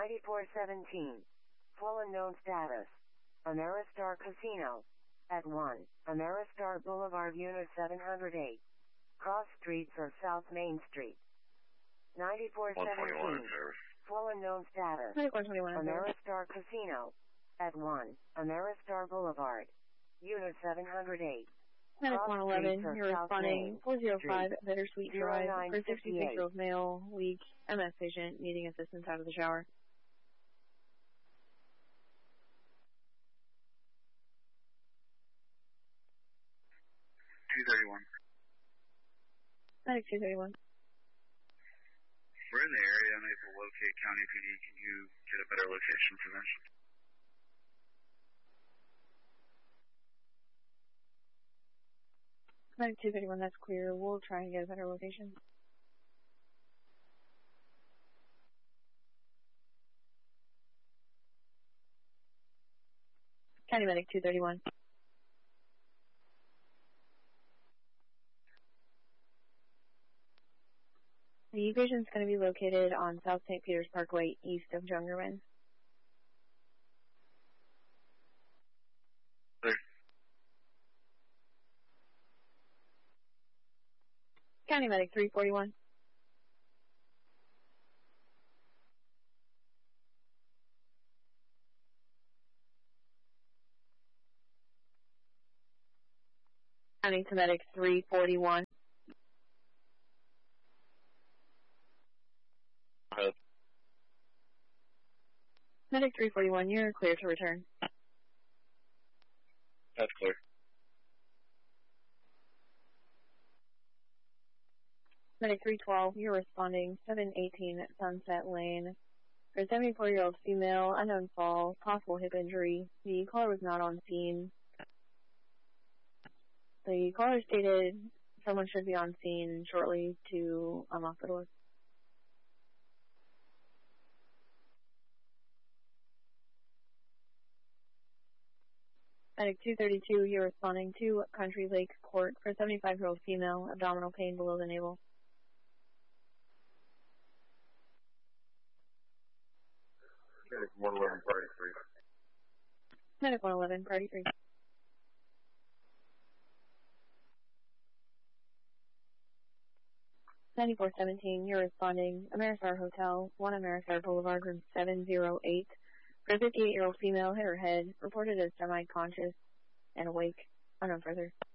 9417. Full unknown status. Ameristar Casino. At 1, Ameristar Boulevard, Unit 708. Cross Streets or South Main Street. 9417. Full unknown status. 121. Ameristar Casino. At 1, Ameristar Boulevard. Unit 708. Medic 111, you're responding 405 Bittersweet Drive for 66-year-old male, weak, MS patient needing assistance out of the shower. Medic 231. We're in the area, unable to locate County PD. Can you get a better location for this? Medic 231, that's clear. We'll try and get a better location. County Medic 231. The patient's going to be located on South St. Peter's Parkway, east of Jungerman. County Medic 341. County to Medic 341. Medic 341, you're clear to return. That's clear. Medic 312, you're responding 718 Sunset Lane. For a 74-year-old female, unknown fall, possible hip injury. The caller was not on scene. The caller stated someone should be on scene shortly to unlock the door. Medic 232, you're responding to Country Lake Court for a 75-year-old female, abdominal pain below the navel. Medic 111, Party 3. Medic 111, Party 3. (9417), you're responding Ameristar Hotel, 1 Ameristar Boulevard, room 708. For a 58-year-old female, hit her head, reported as semi-conscious and awake. Unknown further.